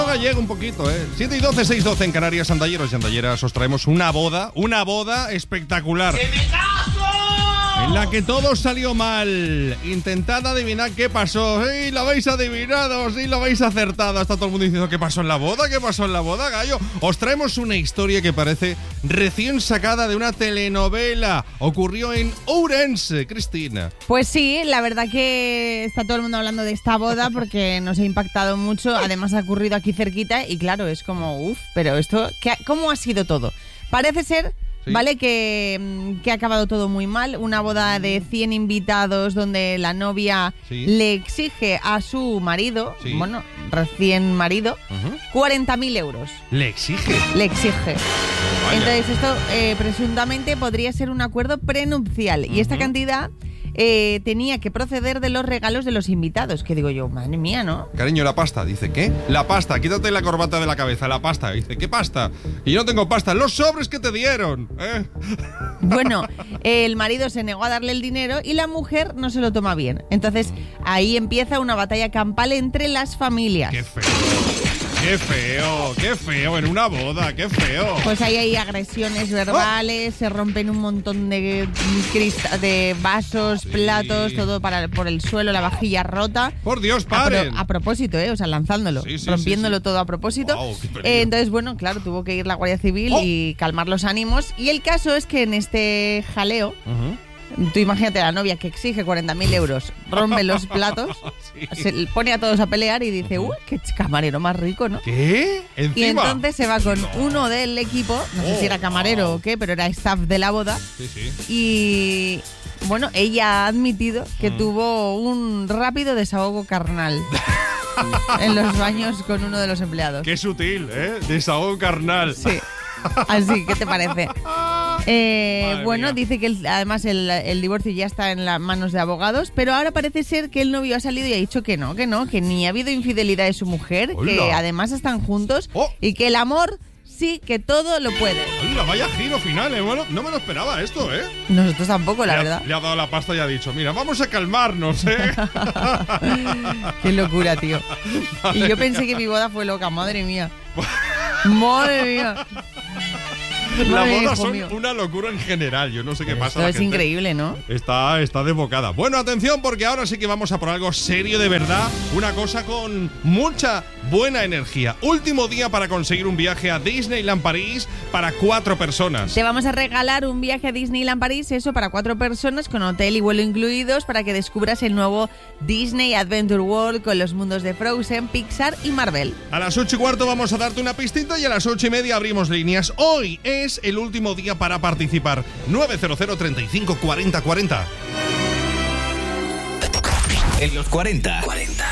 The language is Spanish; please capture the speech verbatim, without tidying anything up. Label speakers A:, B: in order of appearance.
A: gallego un poquito, ¿eh? siete y doce, seis y doce en Canarias, andalleros y andalleras. Os traemos una boda, una boda espectacular.
B: ¡Que me caso!
A: En la que todo salió mal. Intentad adivinar qué pasó. ¡Sí, lo habéis adivinado! ¡Sí, lo habéis acertado! Está todo el mundo diciendo ¿qué pasó en la boda? ¿Qué pasó en la boda, gallo? Os traemos una historia que parece recién sacada de una telenovela. Ocurrió en Ourense, Cristina.
C: Pues sí, la verdad que está todo el mundo hablando de esta boda porque nos ha impactado mucho. Además ha ocurrido aquí cerquita y claro, es como, uff, pero esto, ¿qué, ¿cómo ha sido todo? Parece ser... Sí. Vale, que, que ha acabado todo muy mal. Una boda de cien invitados donde la novia sí. le exige a su marido, sí. bueno, recién marido, uh-huh. cuarenta mil euros.
A: ¿Le exige?
C: Le exige. Vaya. Entonces esto eh, presuntamente podría ser un acuerdo prenupcial. Uh-huh. Y esta cantidad... Eh, tenía que proceder de los regalos de los invitados. Que digo yo, madre mía, ¿no?
A: Cariño, la pasta. Dice, ¿qué? La pasta, quítate la corbata de la cabeza, la pasta. Dice, ¿qué pasta? Y yo no tengo pasta. Los sobres que te dieron, ¿eh?
C: Bueno, el marido se negó a darle el dinero y la mujer no se lo toma bien. Entonces, ahí empieza una batalla campal entre las familias.
A: ¡Qué feo! ¡Qué feo! ¡Qué feo! En una boda, ¡qué feo!
C: Pues ahí hay agresiones verbales, oh. se rompen un montón de, crista- de vasos, sí. platos, todo para, por el suelo, la vajilla rota.
A: ¡Por Dios, paren!
C: A, pro, a propósito, ¿eh? O sea, lanzándolo, sí, sí, rompiéndolo sí, sí. todo a propósito.
A: Wow,
C: eh, entonces, bueno, claro, tuvo que ir la Guardia Civil oh. y calmar los ánimos. Y el caso es que en este jaleo... Uh-huh. Tú imagínate a la novia que exige cuarenta mil euros, rompe los platos, sí. se pone a todos a pelear y dice, uy, qué camarero más rico, ¿no?
A: ¿Qué? ¿Encima?
C: Y entonces se va con
A: no.
C: uno del equipo, no
A: oh,
C: sé si era camarero oh. o qué, pero era staff de la boda.
A: Sí, sí.
C: Y bueno, ella ha admitido que mm. tuvo un rápido desahogo carnal. En los baños con uno de los empleados.
A: Qué sutil, ¿eh? Desahogo carnal.
C: Sí. Así, ¿qué te parece? Eh, bueno, mía. Dice que el, además el, el divorcio ya está en las manos de abogados, pero ahora parece ser que el novio ha salido y ha dicho que no, que no, que ni ha habido infidelidad de su mujer, Hola. que además están juntos oh. y que el amor sí, que todo lo puede.
A: Hola, vaya giro final, ¿eh? Bueno, no me lo esperaba esto, ¿eh?
C: Nosotros tampoco, la
A: le
C: verdad.
A: Ha, le ha dado la pasta y ha dicho, mira, vamos a calmarnos, ¿eh?
C: Qué locura, tío. Madre y yo pensé mía. que mi boda fue loca, madre mía. Madre mía.
A: Las bodas son mío. una locura en general. Yo no sé qué
C: Pero
A: pasa.
C: Esto es gente increíble, ¿no?
A: Está, está desbocada. Bueno, atención, porque ahora sí que vamos a por algo serio de verdad. Una cosa con mucha buena energía. Último día para conseguir un viaje a Disneyland París para cuatro personas.
C: Te vamos a regalar un viaje a Disneyland París, eso, para cuatro personas, con hotel y vuelo incluidos, para que descubras el nuevo Disney Adventure World con los mundos de Frozen, Pixar y Marvel.
A: A las ocho y cuarto vamos a darte una pistita y a las ocho y media abrimos líneas. Hoy es el último día para participar. nueve cero cero, treinta y cinco, cuarenta, cuarenta.
D: En los cuarenta. cuarenta.